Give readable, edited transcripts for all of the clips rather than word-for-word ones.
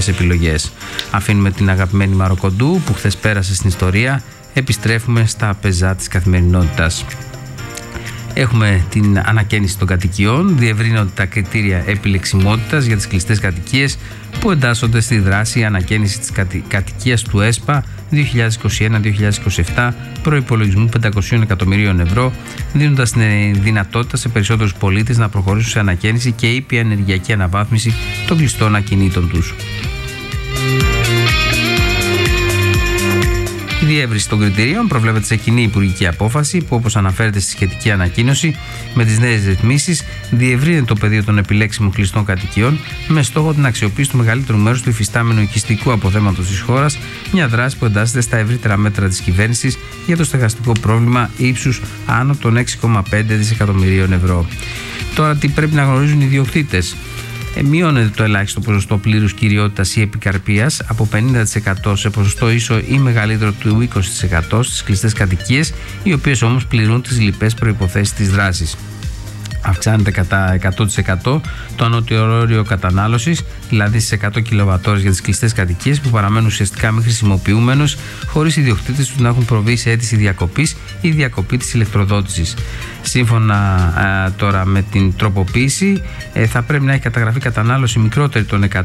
επιλογές. Αφήνουμε την αγαπημένη Μαροκοντού που χθες πέρασε στην ιστορία. Επιστρέφουμε στα πεζά της καθημερινότητας. Έχουμε την ανακαίνιση των κατοικιών, διευρύνονται τα κριτήρια επιλεξιμότητας για τις κλειστές κατοικίες που εντάσσονται στη δράση ανακαίνιση της κατοικίας του ΕΣΠΑ 2021-2027 προϋπολογισμού 500 εκατομμυρίων ευρώ, δίνοντας την δυνατότητα σε περισσότερους πολίτες να προχωρήσουν σε ανακαίνιση και ήπια ενεργειακή αναβάθμιση των κλειστών ακινήτων τους. Η διεύρυνση των κριτηρίων προβλέπεται σε κοινή υπουργική απόφαση που, όπως αναφέρεται στη σχετική ανακοίνωση, με τις νέες ρυθμίσεις διευρύνεται το πεδίο των επιλέξιμων κλειστών κατοικιών με στόχο την αξιοποίηση του μεγαλύτερου μέρους του υφιστάμενου οικιστικού αποθέματος της χώρας, μια δράση που εντάσσεται στα ευρύτερα μέτρα της κυβέρνησης για το στεγαστικό πρόβλημα ύψους άνω των 6,5 δισεκατομμυρίων ευρώ. Τώρα, τι πρέπει να γνωρίζουν οι ιδιοκτήτες? Μειώνεται το ελάχιστο ποσοστό πλήρους κυριότητας ή επικαρπίας από 50% σε ποσοστό ίσο ή μεγαλύτερο του 20% στις κλειστές κατοικίες, οι οποίες όμως πληρούν τις λοιπές προϋποθέσεις της δράσης. Αυξάνεται κατά 100% το ανώτιο όριο κατανάλωσης, δηλαδή στις 100 κιλοβατώρες για τις κλειστές κατοικίες που παραμένουν ουσιαστικά μη χρησιμοποιούμενος, χωρίς οι ιδιοκτήτες τους να έχουν προβεί σε αίτηση διακοπής ή διακοπή της ηλεκτροδότησης. Σύμφωνα τώρα με την τροποποίηση, θα πρέπει να έχει καταγραφεί κατανάλωση μικρότερη των 100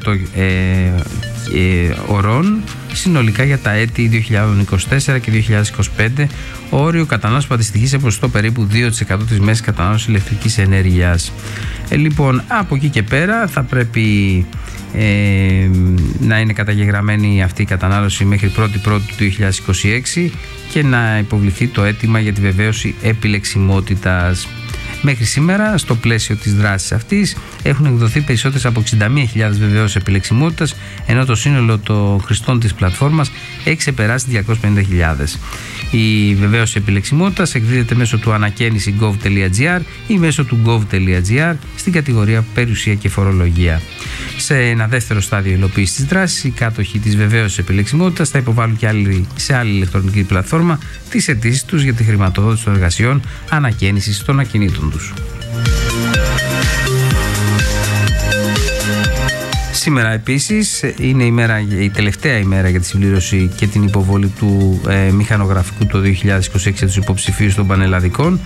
ωρών συνολικά για τα έτη 2024 και 2025, όριο κατανάλωση που αντιστοιχεί σε ποσοστό περίπου 2% της μέσης κατανάλωσης ηλεκτρικής ενέργειας. Λοιπόν, από εκεί και πέρα θα πρέπει να είναι καταγεγραμμένη αυτή η κατανάλωση μέχρι 1η του 2026 και να υποβληθεί το αίτημα για τη βεβαίωση επιλεξιμότητας. Μέχρι σήμερα, στο πλαίσιο της δράσης αυτής, έχουν εκδοθεί περισσότερες από 61.000 βεβαίωσεις επιλεξιμότητας, ενώ το σύνολο των χρηστών της πλατφόρμας έχει ξεπεράσει 250.000. Η βεβαίωση επιλεξιμότητας εκδίδεται μέσω του ανακαίνιση gov.gr ή μέσω του gov.gr στην κατηγορία περιουσία και φορολογία. Σε ένα δεύτερο στάδιο υλοποίησης της δράσης, οι κάτοχοι της βεβαίωσης επιλεξιμότητας θα υποβάλουν και σε άλλη ηλεκτρονική πλατφόρμα τις αιτήσεις τους για τη χρηματοδότηση των εργασιών ανακαίνισης των ακινήτων τους. Σήμερα επίσης είναι η τελευταία ημέρα για τη συμπλήρωση και την υποβολή του μηχανογραφικού το 2026 για τους υποψηφίους των πανελλαδικών.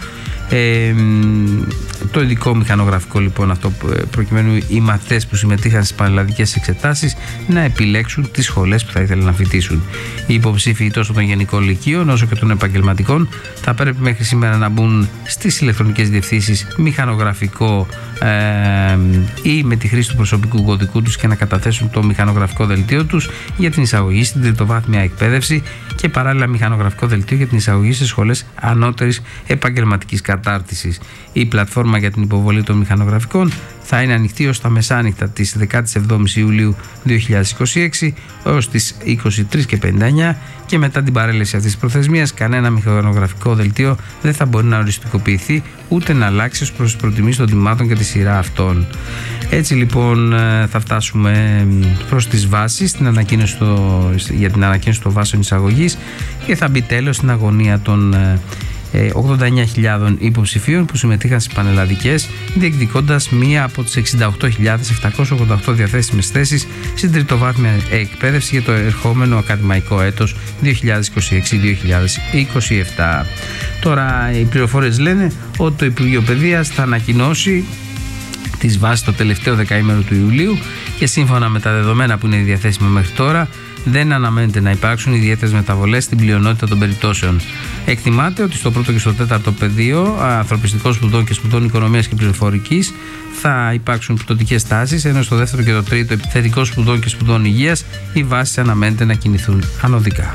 Το ειδικό μηχανογραφικό λοιπόν αυτό προκειμένου οι μαθητές που συμμετείχαν στις πανελλαδικές εξετάσεις να επιλέξουν τις σχολές που θα ήθελαν να φοιτήσουν. Οι υποψήφοι τόσο των γενικών λυκείων όσο και των επαγγελματικών θα πρέπει μέχρι σήμερα να μπουν στις ηλεκτρονικές διευθύνσεις μηχανογραφικό ή με τη χρήση του προσωπικού κωδικού τους και να καταθέσουν το μηχανογραφικό δελτίο τους για την εισαγωγή στην τριτοβάθμια εκπαίδευση και παράλληλα μηχανογραφικό δελτίο για την εισαγωγή σε σχολές ανώτερης επαγγελματικής κατάρτισης. Η πλατφόρμα για την υποβολή των μηχανογραφικών θα είναι ανοιχτή ως τα μεσάνυχτα της 17ης Ιουλίου 2026 έως τις 23:59 και μετά την παρέλευση αυτής της προθεσμίας κανένα μηχανογραφικό δελτίο δεν θα μπορεί να οριστικοποιηθεί ούτε να αλλάξει ως προς τις προτιμήσεις των τιμάτων και τη σειρά αυτών. Έτσι λοιπόν θα φτάσουμε προς τις βάσεις για την ανακοίνωση των βάσεων εισαγωγής και θα μπει τέλος στην αγωνία των 89.000 υποψηφίων που συμμετείχαν στις πανελλαδικές, διεκδικώντας μία από τις 68.788 διαθέσιμες θέσεις στην τριτοβάθμια εκπαίδευση για το ερχόμενο ακαδημαϊκό έτος 2026-2027. Τώρα οι πληροφορίες λένε ότι το Υπουργείο Παιδείας θα ανακοινώσει τις βάσεις το τελευταίο δεκαήμερο του Ιουλίου και σύμφωνα με τα δεδομένα που είναι διαθέσιμα μέχρι τώρα δεν αναμένεται να υπάρξουν ιδιαίτερες μεταβολές στην πλειονότητα των περιπτώσεων. Εκτιμάται ότι στο πρώτο και στο τέταρτο πεδίο ανθρωπιστικών σπουδών και σπουδών οικονομίας και πληροφορικής θα υπάρξουν πτωτικές τάσεις, ενώ στο δεύτερο και το τρίτο επιθετικών σπουδών και σπουδών υγείας οι βάσεις αναμένεται να κινηθούν ανωδικά.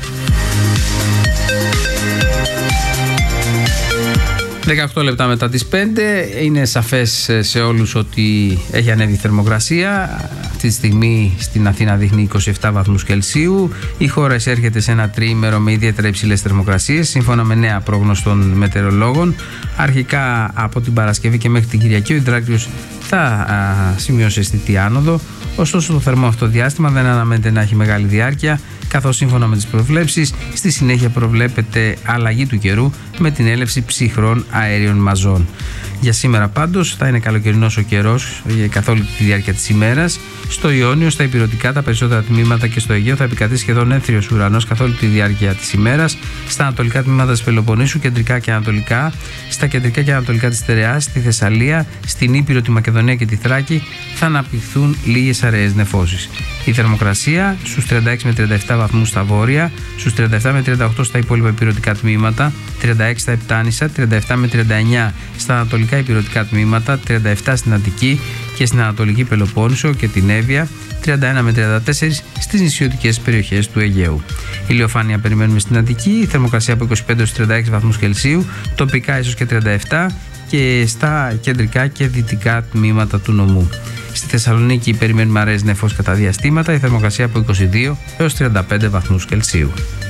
18 λεπτά μετά τις 5 είναι σαφές σε όλους ότι έχει ανέβει η θερμοκρασία. Αυτή τη στιγμή στην Αθήνα δείχνει 27 βαθμούς Κελσίου. Η χώρα εισέρχεται σε ένα τριήμερο με ιδιαίτερα υψηλές θερμοκρασίες σύμφωνα με νέα πρόγνωση των μετεωρολόγων. Αρχικά από την Παρασκευή και μέχρι την Κυριακή ο Ιδράκλειος θα σημειώσει αισθητή άνοδο, Ωστόσο, το θερμό αυτό διάστημα δεν αναμένεται να έχει μεγάλη διάρκεια, καθώς σύμφωνα με τις προβλέψεις, στη συνέχεια προβλέπεται αλλαγή του καιρού με την έλευση ψυχρών αέριων μαζών. Για σήμερα πάντως θα είναι καλοκαιρινός ο καιρός καθ' όλη τη διάρκεια της ημέρας. Στο Ιόνιο, στα ηπειρωτικά, τα περισσότερα τμήματα και στο Αιγαίο θα επικρατήσει σχεδόν ένθριος ουρανός καθ' όλη τη διάρκεια της ημέρας. Στα ανατολικά τμήματα της Πελοποννήσου, κεντρικά και ανατολικά, στα κεντρικά και ανατολικά της Στερεάς, στη Θεσσαλία, στην Ήπειρο, τη Μακεδονία και τη Θράκη θα αναπτυχθούν λίγες αραιές νεφώσεις. Η θερμοκρασία στους 36 με 37 βαθμούς στα βόρεια, στους 37 με 38 στα υπόλοιπα ηπειρωτικά τμήματα, 36 στα Επτάνησα, 37 με 39 στα ανατολικά ηπειρωτικά τμήματα, 37 στην Αττική και στην Ανατολική Πελοπόννησο και την Εύβοια, 31 με 34 στις νησιωτικές περιοχές του Αιγαίου. Ηλιοφάνεια περιμένουμε στην Αττική, η θερμοκρασία από 25 έως 36 βαθμούς Κελσίου, τοπικά ίσως και 37 και στα κεντρικά και δυτικά τμήματα του νομού. Στη Θεσσαλονίκη περιμένουμε αραιές νεφώσεις κατά διαστήματα, η θερμοκρασία από 22 έως 35 βαθμούς Κελσίου.